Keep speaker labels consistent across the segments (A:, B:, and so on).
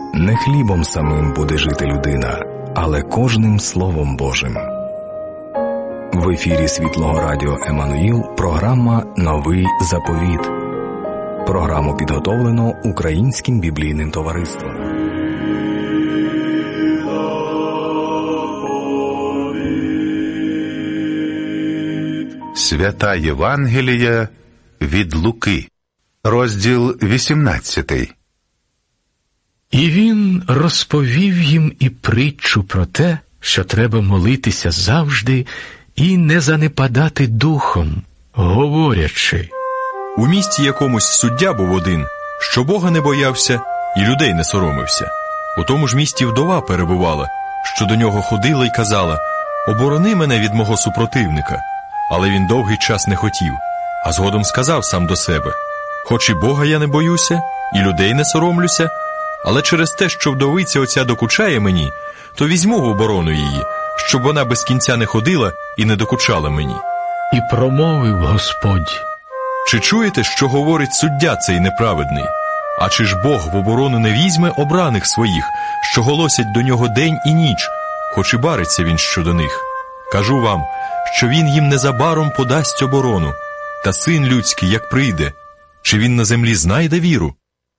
A: Не хлібом самим буде жити людина, але кожним Словом Божим. В ефірі Світлого Радіо Еммануїл програма «Новий заповіт». Програму підготовлено Українським біблійним товариством.
B: Свята Євангелія від Луки, розділ 18.
C: І він розповів їм і притчу про те, що треба молитися завжди і не занепадати духом, говорячи:
D: у місті якомусь суддя був один, що Бога не боявся і людей не соромився. У тому ж місті вдова перебувала, що до нього ходила й казала: «Оборони мене від мого супротивника». Але він довгий час не хотів, а згодом сказав сам до себе: «Хоч і Бога я не боюся, і людей не соромлюся, але через те, що вдовиця оця докучає мені, то візьму в оборону її, щоб вона без кінця не ходила і не докучала мені».
C: І промовив Господь:
D: «Чи чуєте, що говорить суддя цей неправедний? А чи ж Бог в оборону не візьме обраних своїх, що голосять до нього день і ніч, хоч і бариться він щодо них? Кажу вам, що він їм незабаром подасть оборону. Та Син людський, як прийде, чи він на землі знайде віру?»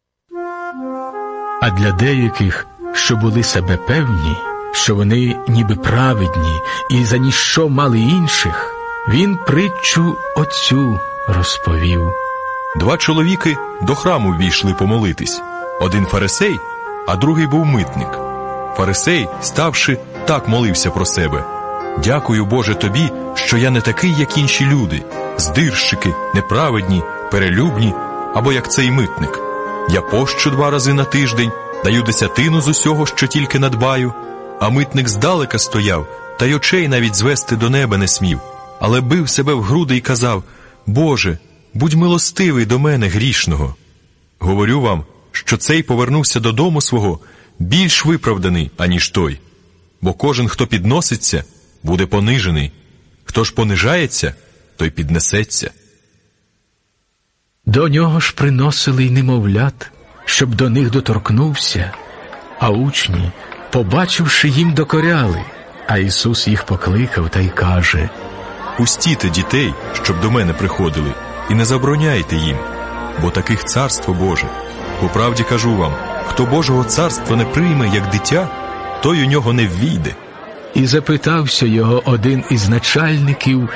C: А для деяких, що були себе певні, що вони ніби праведні і за ніщо мали інших, він притчу оцю розповів.
D: 2 чоловіки до храму ввійшли помолитись. Один фарисей, а другий був митник. Фарисей, ставши, так молився про себе: «Дякую, Боже, тобі, що я не такий, як інші люди, здирщики, неправедні, перелюбні, або як цей митник. Я пощу 2 рази на тиждень, даю 10 з усього, що тільки надбаю». А митник здалека стояв, та й очей навіть звести до неба не смів, але бив себе в груди й казав: «Боже, будь милостивий до мене, грішного». Говорю вам, що цей повернувся додому свого більш виправданий, аніж той. Бо кожен, хто підноситься, буде понижений. Хто ж понижається, той піднесеться.
C: До нього ж приносили й немовлят, щоб до них доторкнувся, а учні, побачивши, їм докоряли. А Ісус їх покликав та й каже:
D: «Пустіте дітей, щоб до мене приходили, і не забороняйте їм, бо таких царство Боже. По правді кажу вам, хто Божого царства не прийме, як дитя, той у нього не ввійде».
C: І запитався його один із начальників,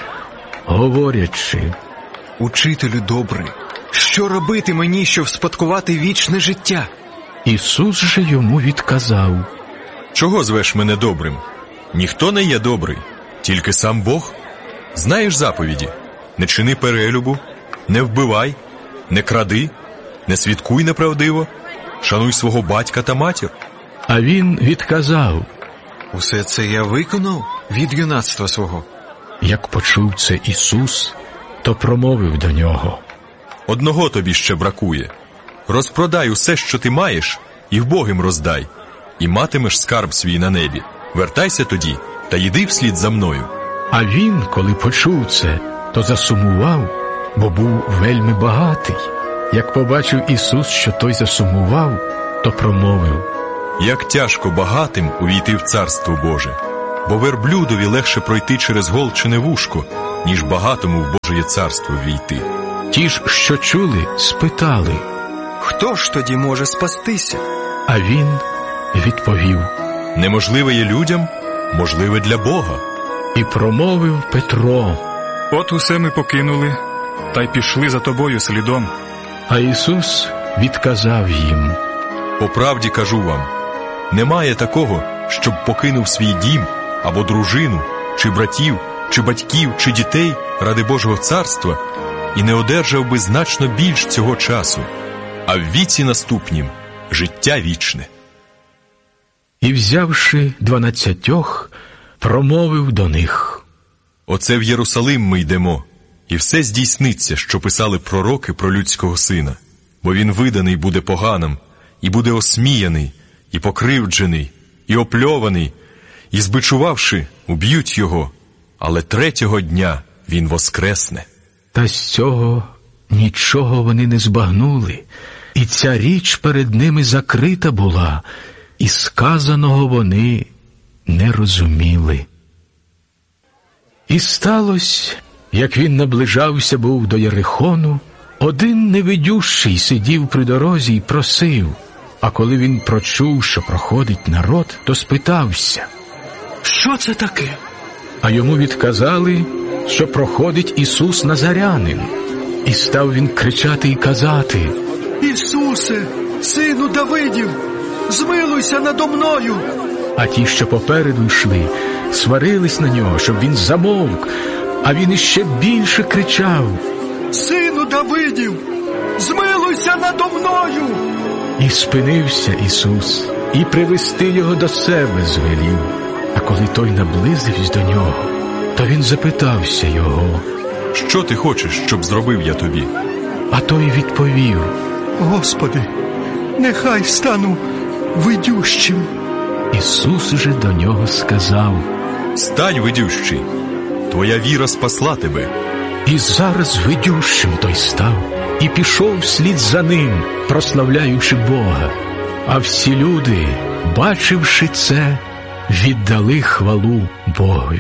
C: говорячи:
E: «Учителю добрий, що робити мені, щоб спадкувати вічне життя?»
C: Ісус же йому відказав:
D: «Чого звеш мене добрим? Ніхто не є добрий, тільки сам Бог. Знаєш заповіді: не чини перелюбу, не вбивай, не кради, не свідкуй неправдиво, шануй свого батька та матір».
C: А він відказав:
E: «Усе це я виконав від юнацтва свого».
C: Як почув це Ісус, то промовив до нього:
D: «Одного тобі ще бракує. Розпродай усе, що ти маєш, і вбогим роздай, і матимеш скарб свій на небі. Вертайся тоді та йди вслід за мною».
C: А він, коли почув це, то засумував, бо був вельми багатий. Як побачив Ісус, що той засумував, то промовив:
D: «Як тяжко багатим увійти в Царство Боже, бо верблюдові легше пройти через голчине вушко, ніж багатому в Божеє царство ввійти».
C: Ті ж, що чули, спитали:
E: «Хто ж тоді може спастися?»
C: А він відповів:
D: «Неможливе є людям, можливе для Бога».
C: І промовив Петро:
F: «От усе ми покинули, та й пішли за тобою слідом».
C: А Ісус відказав їм:
D: «По правді кажу вам, немає такого, щоб покинув свій дім, або дружину, чи братів, чи батьків, чи дітей ради Божого царства, і не одержав би значно більш цього часу, а в віці наступнім життя вічне».
C: І, взявши 12, промовив до них:
D: «Оце в Єрусалим ми йдемо, і все здійсниться, що писали пророки про людського сина. Бо він виданий буде поганам, і буде осміяний, і покривджений, і опльований, і, збичувавши, уб'ють його, але 3-го дня він воскресне».
C: Та з цього нічого вони не збагнули, і ця річ перед ними закрита була, і сказаного вони не розуміли. І сталося, як він наближався був до Єрихону, один невидющий сидів при дорозі й просив, а коли він прочув, що проходить народ, то спитався:
G: «Що це таке?»
C: А йому відказали, що проходить Ісус Назарянин. І став він кричати й казати:
G: «Ісусе, сину Давидів, змилуйся надо мною!»
C: А ті, що попереду йшли, сварились на нього, щоб він замовк, а він іще більше кричав:
G: «Сину Давидів, змилуйся надо мною!»
C: І спинився Ісус, і привести його до себе звелів. А коли той наблизився до нього, то він запитався його:
D: «Що ти хочеш, щоб зробив я тобі?»
C: А той відповів:
G: «Господи, нехай стану видющим».
C: Ісус же до нього сказав:
D: «Стань, видющий, твоя віра спасла тебе».
C: І зараз видющим той став, і пішов вслід за ним, прославляючи Бога. А всі люди, бачивши це, віддали хвалу Богові.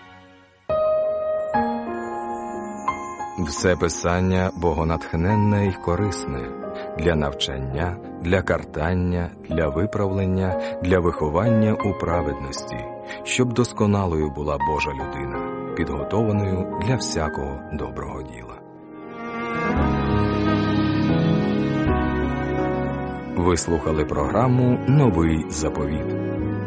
A: Все писання богонатхненне й корисне для навчання, для картання, для виправлення, для виховання у праведності, щоб досконалою була Божа людина, підготованою для всякого доброго діла. Ви слухали програму «Новий заповіт».